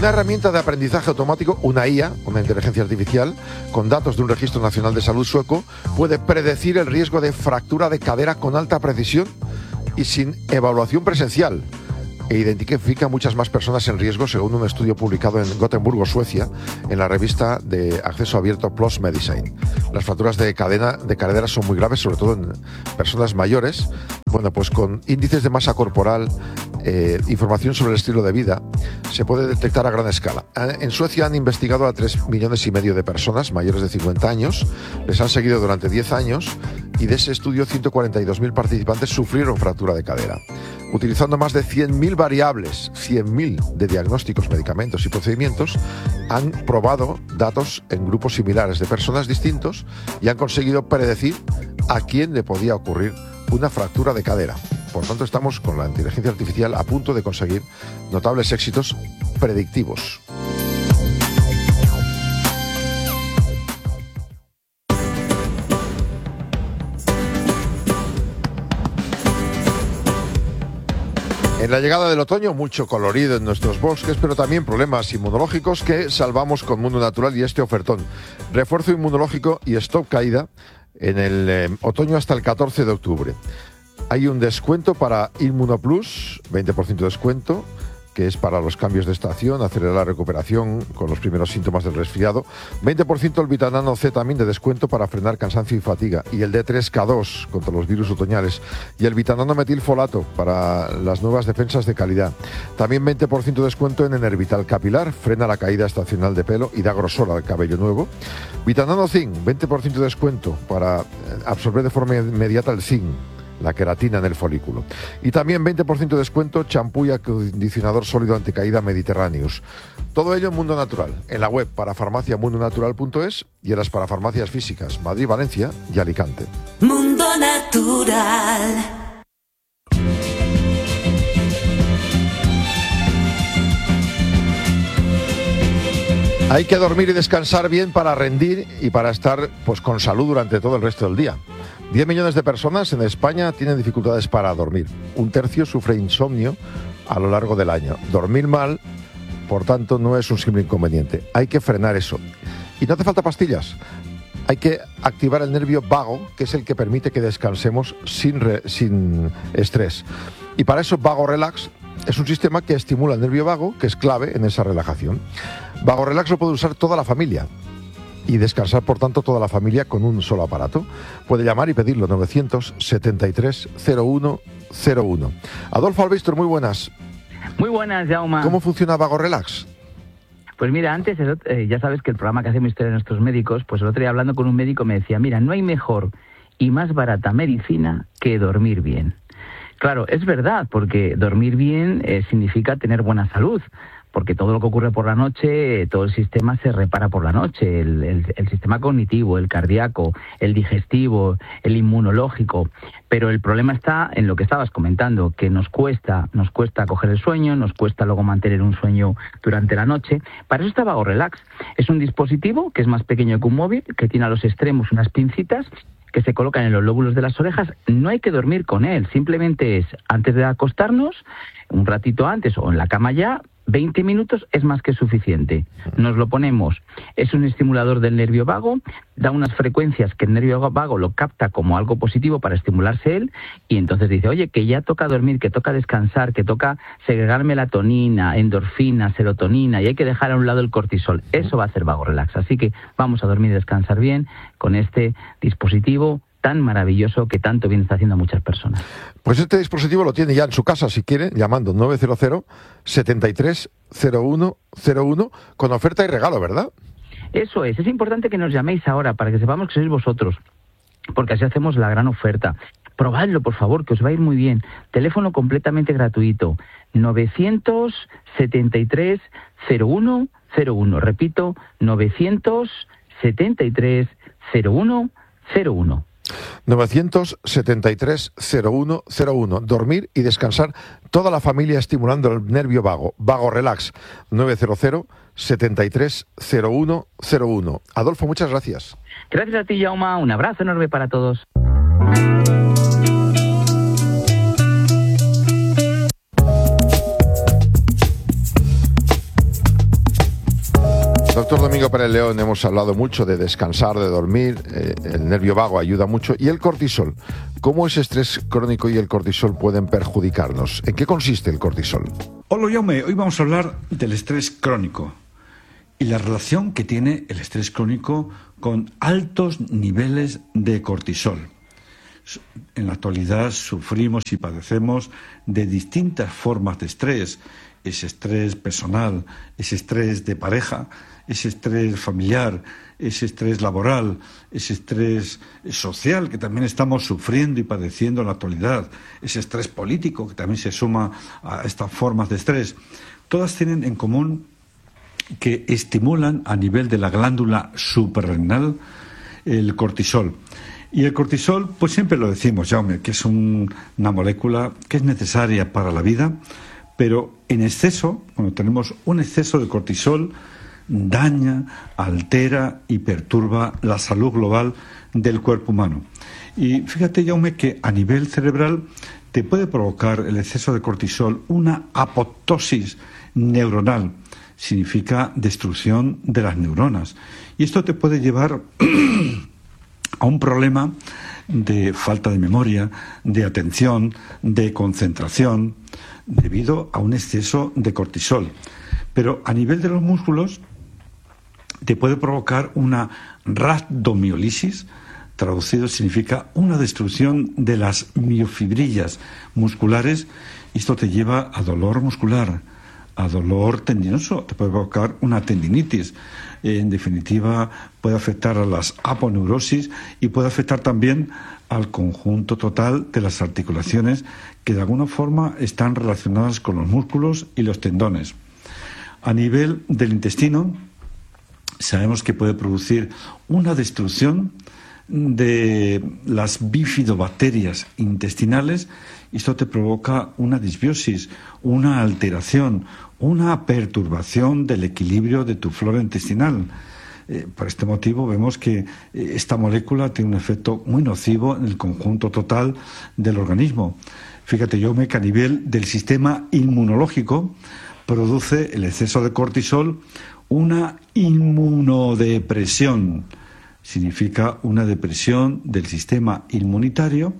Una herramienta de aprendizaje automático, una IA, una inteligencia artificial, con datos de un registro nacional de salud sueco, puede predecir el riesgo de fractura de cadera con alta precisión y sin evaluación presencial, e identifica muchas más personas en riesgo, según un estudio publicado en Gotemburgo, Suecia, en la revista de acceso abierto PLOS Medicine. Las fracturas de cadera son muy graves, sobre todo en personas mayores. Bueno, pues con índices de masa corporal, información sobre el estilo de vida, se puede detectar a gran escala. En Suecia han investigado a 3,5 millones de personas mayores de 50 años, les han seguido durante 10 años y de ese estudio 142.000 participantes sufrieron fractura de cadera. Utilizando más de 100.000 variables, 100.000 de diagnósticos, medicamentos y procedimientos, han probado datos en grupos similares de personas distintos y han conseguido predecir a quién le podía ocurrir una fractura de cadera. Por tanto, estamos con la inteligencia artificial a punto de conseguir notables éxitos predictivos. En la llegada del otoño, mucho colorido en nuestros bosques, pero también problemas inmunológicos que salvamos con Mundo Natural y este ofertón. Refuerzo inmunológico y stop caída en el otoño hasta el 14 de octubre. Hay un descuento para Inmunoplus, 20% de descuento, que es para los cambios de estación, acelerar la recuperación con los primeros síntomas del resfriado. 20% el vitamina C también de descuento para frenar cansancio y fatiga. Y el D3K2 contra los virus otoñales. Y el vitamina metilfolato para las nuevas defensas de calidad. También 20% de descuento en Enervital Capilar, frena la caída estacional de pelo y da grosor al cabello nuevo. Vitamina Zinc, 20% de descuento para absorber de forma inmediata el zinc, la queratina en el folículo. Y también 20% de descuento champú y acondicionador sólido anticaída Mediterraneous. Todo ello en Mundo Natural, en la web parafarmaciamundonatural.es y en las parafarmacias físicas Madrid, Valencia y Alicante. Mundo Natural. Hay que dormir y descansar bien para rendir y para estar pues con salud durante todo el resto del día. 10 millones de personas en España tienen dificultades para dormir. Un tercio sufre insomnio a lo largo del año. Dormir mal, por tanto, no es un simple inconveniente. Hay que frenar eso. Y no hace falta pastillas. Hay que activar el nervio vago, que es el que permite que descansemos sin estrés. Y para eso Vago Relax es un sistema que estimula el nervio vago, que es clave en esa relajación. Vago Relax lo puede usar toda la familia y descansar, por tanto, toda la familia con un solo aparato. Puede llamar y pedirlo, 973-0101. Adolfo Albistor, muy buenas. Muy buenas, Jaume. ¿Cómo funciona Vago Relax? Pues mira, antes, ya sabes que el programa que hacemos Historia de Nuestros Médicos, pues el otro día hablando con un médico me decía, mira, no hay mejor y más barata medicina que dormir bien. Claro, es verdad, porque dormir bien significa tener buena salud, porque todo lo que ocurre por la noche, todo el sistema se repara por la noche, el sistema cognitivo, el cardíaco, el digestivo, el inmunológico. Pero el problema está en lo que estabas comentando, que nos cuesta coger el sueño, nos cuesta luego mantener un sueño durante la noche. Para eso está Vago Relax. Es un dispositivo que es más pequeño que un móvil, que tiene a los extremos unas pincitas que se colocan en los lóbulos de las orejas. No hay que dormir con él, simplemente es antes de acostarnos, un ratito antes o en la cama ya, 20 minutos es más que suficiente. Nos lo ponemos. Es un estimulador del nervio vago, da unas frecuencias que el nervio vago lo capta como algo positivo para estimularse él, y entonces dice, oye, que ya toca dormir, que toca descansar, que toca segregar melatonina, endorfina, serotonina, y hay que dejar a un lado el cortisol. Eso va a hacer Vago Relax. Así que vamos a dormir y descansar bien con este dispositivo tan maravilloso que tanto bien está haciendo a muchas personas. Pues este dispositivo lo tiene ya en su casa, si quiere, llamando 900-730101 con oferta y regalo, ¿verdad? Eso es importante que nos llaméis ahora para que sepamos que sois vosotros, porque así hacemos la gran oferta. Probadlo, por favor, que os va a ir muy bien. Teléfono completamente gratuito, 973-0101. Repito, 973-0101. 973-0101. Dormir y descansar toda la familia estimulando el nervio vago. Vago Relax. 900-730101. Adolfo, muchas gracias. Gracias a ti, Jaume. Un abrazo enorme para todos. Doctor Domingo Pérez León, hemos hablado mucho de descansar, de dormir, el nervio vago ayuda mucho. ¿Y el cortisol? ¿Cómo ese estrés crónico y el cortisol pueden perjudicarnos? ¿En qué consiste el cortisol? Hola, Jaume. Hoy vamos a hablar del estrés crónico y la relación que tiene el estrés crónico con altos niveles de cortisol. En la actualidad sufrimos y padecemos de distintas formas de estrés. Ese estrés personal, ese estrés de pareja, ese estrés familiar, ese estrés laboral, ese estrés social que también estamos sufriendo y padeciendo en la actualidad, ese estrés político que también se suma a estas formas de estrés. Todas tienen en común que estimulan a nivel de la glándula suprarrenal el cortisol. Y el cortisol, pues siempre lo decimos, Jaume, que es una molécula que es necesaria para la vida, pero en exceso, cuando tenemos un exceso de cortisol, daña, altera y perturba la salud global del cuerpo humano. Y fíjate, Jaume, que a nivel cerebral te puede provocar el exceso de cortisol una apoptosis neuronal. Significa destrucción de las neuronas. Y esto te puede llevar a un problema de falta de memoria, de atención, de concentración, debido a un exceso de cortisol. Pero a nivel de los músculos te puede provocar una rhabdomiólisis, traducido significa una destrucción de las miofibrillas musculares, y esto te lleva a dolor muscular, a dolor tendinoso, te puede provocar una tendinitis. En definitiva, puede afectar a las aponeurosis y puede afectar también al conjunto total de las articulaciones que de alguna forma están relacionadas con los músculos y los tendones. A nivel del intestino, sabemos que puede producir una destrucción de las bifidobacterias intestinales, y esto te provoca una disbiosis, una alteración, una perturbación del equilibrio de tu flora intestinal. Por este motivo vemos que esta molécula tiene un efecto muy nocivo en el conjunto total del organismo. Fíjate, Jaume, que a nivel del sistema inmunológico produce el exceso de cortisol una inmunodepresión. Significa una depresión del sistema inmunitario,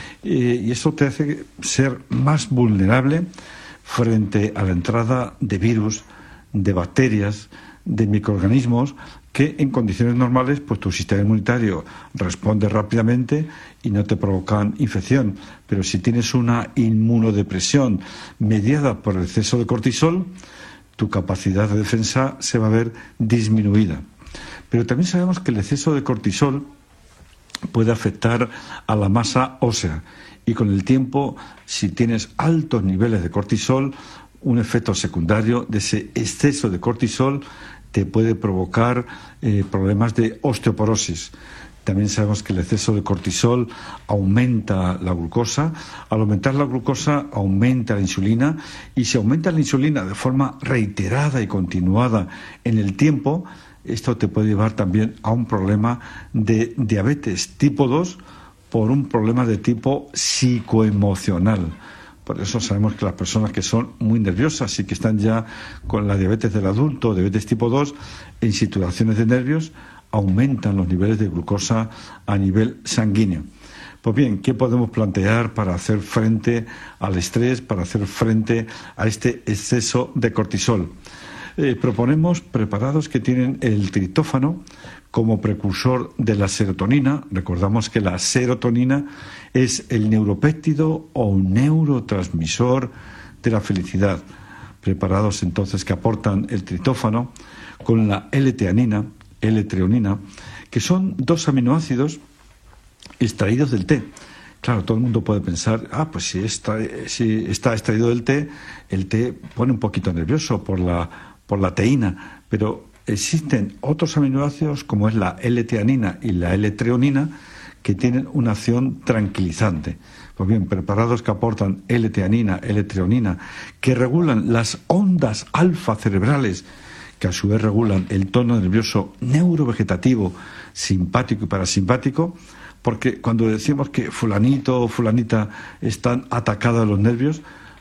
y eso te hace ser más vulnerable frente a la entrada de virus, de bacterias, de microorganismos que en condiciones normales pues tu sistema inmunitario responde rápidamente y no te provocan infección. Pero si tienes una inmunodepresión mediada por el exceso de cortisol, tu capacidad de defensa se va a ver disminuida. Pero también sabemos que el exceso de cortisol puede afectar a la masa ósea, y con el tiempo, si tienes altos niveles de cortisol, un efecto secundario de ese exceso de cortisol te puede provocar problemas de osteoporosis. También sabemos que el exceso de cortisol aumenta la glucosa. Al aumentar la glucosa, aumenta la insulina, y si aumenta la insulina de forma reiterada y continuada en el tiempo, esto te puede llevar también a un problema de diabetes tipo 2 por un problema de tipo psicoemocional. Por eso sabemos que las personas que son muy nerviosas y que están ya con la diabetes del adulto, diabetes tipo 2, en situaciones de nervios, aumentan los niveles de glucosa a nivel sanguíneo. Pues bien, ¿qué podemos plantear para hacer frente al estrés, para hacer frente a este exceso de cortisol? Proponemos preparados que tienen el triptófano como precursor de la serotonina. Recordamos que la serotonina es el neuropéptido o neurotransmisor de la felicidad. Preparados entonces que aportan el triptófano con la L-teanina, L-treonina, que son dos aminoácidos extraídos del té. Claro, todo el mundo puede pensar, pues si está extraído del té, el té pone un poquito nervioso por la teína, pero existen otros aminoácidos como es la L-teanina y la L-treonina que tienen una acción tranquilizante. Pues bien, preparados que aportan L-teanina, L-treonina, que regulan las ondas alfa cerebrales, que a su vez regulan el tono nervioso neurovegetativo, simpático y parasimpático, porque cuando decimos que fulanito o fulanita están atacados los nervios,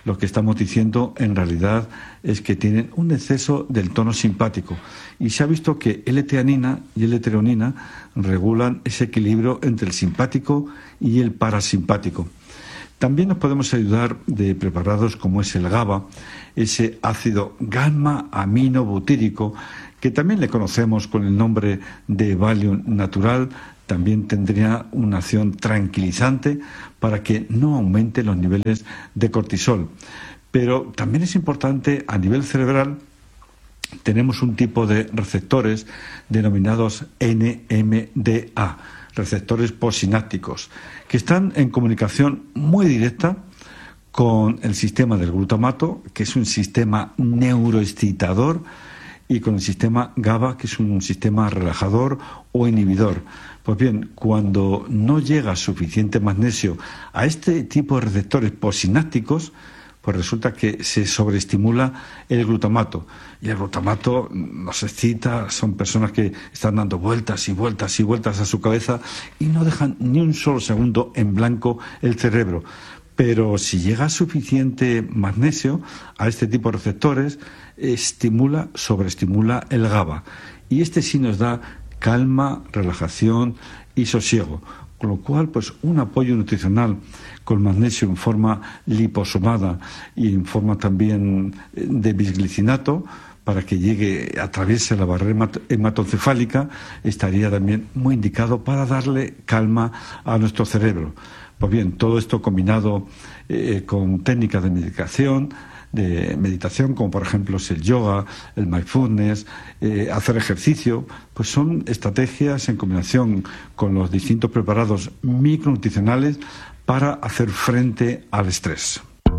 lo que estamos diciendo en realidad es que tienen un exceso del tono simpático. Y se ha visto que L-teanina y L-treonina regulan ese equilibrio entre el simpático y el parasimpático. También nos podemos ayudar de preparados como es el GABA, ese ácido gamma-aminobutírico, que también le conocemos con el nombre de Valium natural. También tendría una acción tranquilizante para que no aumente los niveles de cortisol. Pero también es importante a nivel cerebral. Tenemos un tipo de receptores denominados NMDA, receptores posinápticos, que están en comunicación muy directa con el sistema del glutamato, que es un sistema neuroexcitador, y con el sistema GABA, que es un sistema relajador o inhibidor. Pues bien, cuando no llega suficiente magnesio a este tipo de receptores posinápticos, pues resulta que se sobreestimula el glutamato. Y el glutamato nos excita, son personas que están dando vueltas y vueltas y vueltas a su cabeza y no dejan ni un solo segundo en blanco el cerebro. Pero si llega suficiente magnesio a este tipo de receptores, sobreestimula el GABA. Y este sí nos da calma, relajación y sosiego. Con lo cual, pues un apoyo nutricional con magnesio en forma liposomada y en forma también de bisglicinato, para que llegue, atraviese la barrera hematoencefálica, estaría también muy indicado para darle calma a nuestro cerebro. Pues bien, todo esto combinado con técnicas de meditación, como por ejemplo es el yoga, el mindfulness, hacer ejercicio, pues son estrategias en combinación con los distintos preparados micronutricionales para hacer frente al estrés.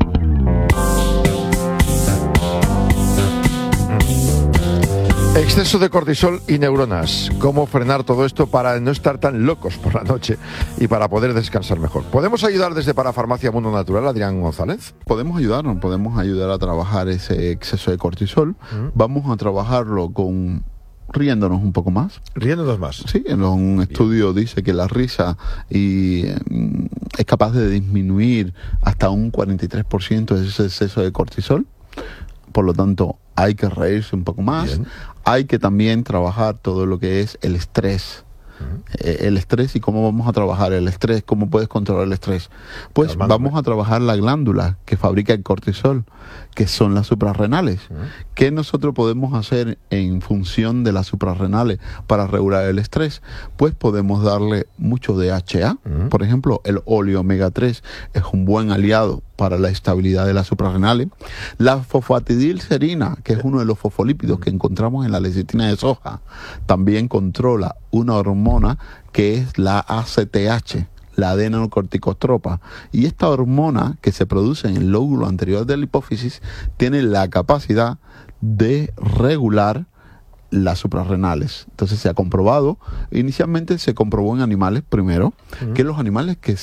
Exceso de cortisol y neuronas. ¿Cómo frenar todo esto para no estar tan locos por la noche y para poder descansar mejor? ¿Podemos ayudar desde Parafarmacia Mundo Natural, Adrián González? Podemos ayudar a trabajar ese exceso de cortisol. Vamos a trabajarlo riéndonos un poco más. Riéndonos más. Sí, un estudio dice que la risa es capaz de disminuir hasta un 43% de ese exceso de cortisol. Por lo tanto, hay que reírse un poco más. Bien. Hay que también trabajar todo lo que es el estrés. El estrés y cómo vamos a trabajar el estrés, cómo puedes controlar el estrés. Pues vamos a trabajar la glándula que fabrica el cortisol, que son las suprarrenales. ¿Qué nosotros podemos hacer en función de las suprarrenales para regular el estrés? Pues podemos darle mucho DHA. Por ejemplo, el óleo omega 3 es un buen aliado para la estabilidad de las suprarrenales. La fosfatidilcerina, que es uno de los fosfolípidos que encontramos en la lecitina de soja, también controla una hormona que es la ACTH, la adenocorticostropa. Y esta hormona que se produce en el lóbulo anterior de la hipófisis tiene la capacidad de regular las suprarrenales. Entonces se ha comprobado, inicialmente se comprobó en animales primero, que los animales que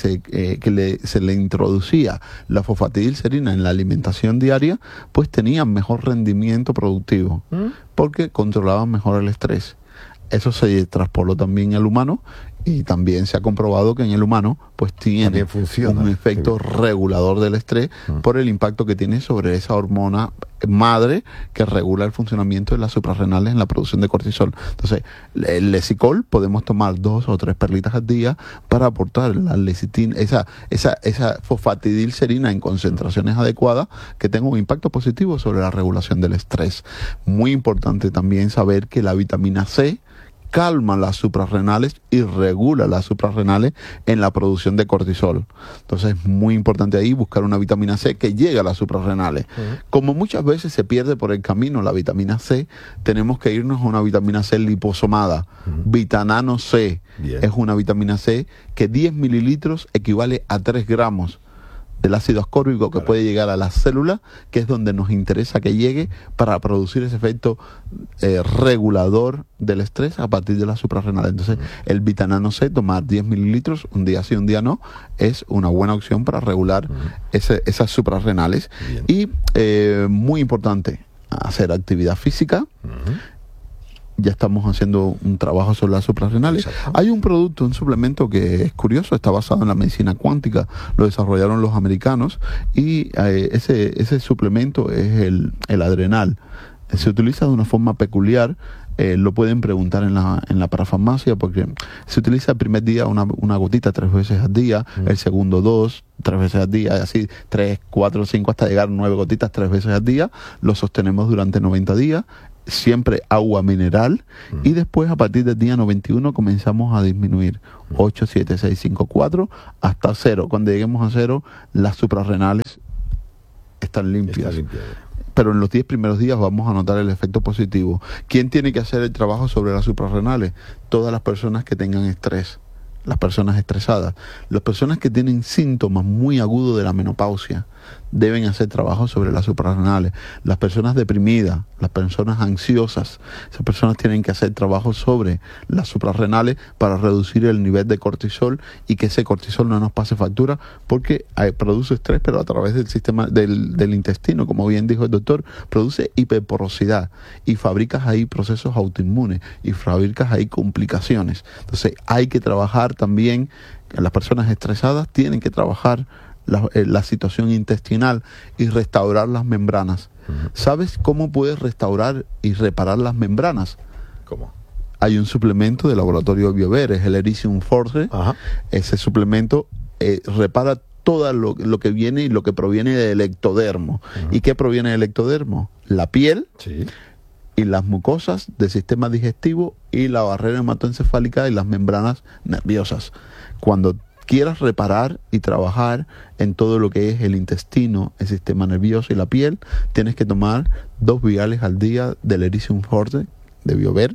se le introducía la fosfatidilcerina en la alimentación diaria, pues tenían mejor rendimiento productivo, porque controlaban mejor el estrés. Eso se traspoló también al humano y también se ha comprobado que en el humano pues tiene un efecto regulador del estrés por el impacto que tiene sobre esa hormona madre que regula el funcionamiento de las suprarrenales en la producción de cortisol. Entonces, el lesicol podemos tomar 2 o 3 perlitas al día para aportar la lecitina, esa fosfatidilcerina en concentraciones adecuadas que tenga un impacto positivo sobre la regulación del estrés. Muy importante también saber que la vitamina C calma las suprarrenales y regula las suprarrenales en la producción de cortisol. Entonces es muy importante ahí buscar una vitamina C que llegue a las suprarrenales. Como muchas veces se pierde por el camino la vitamina C, tenemos que irnos a una vitamina C liposomada. Vitanano C es una vitamina C que 10 mililitros equivale a 3 gramos del ácido ascórbico que puede llegar a la célula, que es donde nos interesa que llegue para producir ese efecto regulador del estrés a partir de las suprarrenales. Entonces, el vitanano C, tomar 10 mililitros, un día sí, un día no, es una buena opción para regular esas suprarrenales. Bien. Y muy importante, hacer actividad física. ya estamos haciendo un trabajo sobre las suprarrenales. Exacto. Hay un producto, un suplemento que es curioso, está basado en la medicina cuántica, lo desarrollaron los americanos, y ese suplemento es el adrenal. Se utiliza de una forma peculiar. Lo pueden preguntar en la parafarmacia, porque se utiliza el primer día una gotita 3 veces al día, el segundo 2, 3 veces al día, y así 3, 4, 5 hasta llegar 9 gotitas 3 veces al día. Lo sostenemos durante 90 días, siempre agua mineral, y después a partir del día 91 comenzamos a disminuir 8, 7, 6, 5, 4 hasta 0. Cuando lleguemos a 0, las suprarrenales están limpias. Está limpio. Pero en los 10 primeros días vamos a notar el efecto positivo. ¿Quién tiene que hacer el trabajo sobre las suprarrenales? Todas las personas que tengan estrés, las personas estresadas, las personas que tienen síntomas muy agudos de la menopausia deben hacer trabajo sobre las suprarrenales. Las personas deprimidas, las personas ansiosas, esas personas tienen que hacer trabajo sobre las suprarrenales para reducir el nivel de cortisol y que ese cortisol no nos pase factura, porque produce estrés, pero a través del sistema del intestino, como bien dijo el doctor, produce hiperporosidad y fabricas ahí procesos autoinmunes y fabricas ahí complicaciones. Entonces hay que trabajar también, las personas estresadas tienen que trabajar la situación intestinal y restaurar las membranas. ¿Sabes cómo puedes restaurar y reparar las membranas? ¿Cómo? Hay un suplemento del laboratorio Biover, es el Elysium Force. Ajá. Ese suplemento repara todo lo que viene y lo que proviene del ectodermo. ¿Y qué proviene del ectodermo? La piel, Sí. y las mucosas del sistema digestivo y la barrera hematoencefálica y las membranas nerviosas. Cuando quieras reparar y trabajar en todo lo que es el intestino, el sistema nervioso y la piel, tienes que tomar 2 viales al día del Elysium Forte de Biover,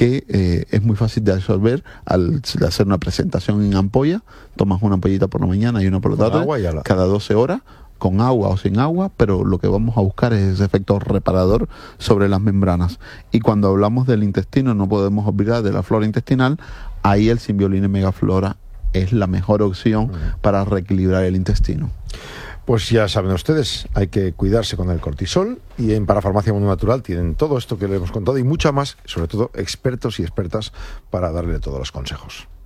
que es muy fácil de absorber al hacer una presentación en ampolla. Tomas una ampollita por la mañana y una por la Con tarde, agua y cada 12 horas, con agua o sin agua, pero lo que vamos a buscar es ese efecto reparador sobre las membranas. Y cuando hablamos del intestino, no podemos olvidar de la flora intestinal. Ahí el Symbioline Megaflora es la mejor opción para reequilibrar el intestino. Pues ya saben ustedes, hay que cuidarse con el cortisol, y en Parafarmacia Mundo Natural tienen todo esto que le hemos contado y mucho más, sobre todo expertos y expertas para darle todos los consejos.